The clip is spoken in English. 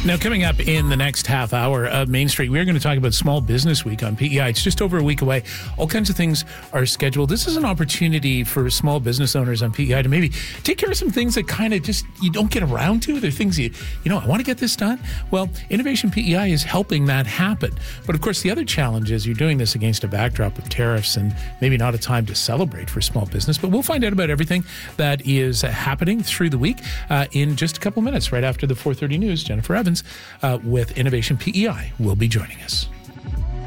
Now, coming up in the next half hour of Main Street, we're going to talk about Small Business Week on PEI. It's just over a week away. All kinds of things are scheduled. This is an opportunity for small business owners on PEI to maybe take care of some things that kind of just you don't get around to. They're things I want to get this done. Well, Innovation PEI is helping that happen. But of course, the other challenge is you're doing this against a backdrop of tariffs and maybe not a time to celebrate for small business. But we'll find out about everything that is happening through the week in just a couple minutes, right after the 4:30 news. Jennifer Evans with Innovation PEI will be joining us.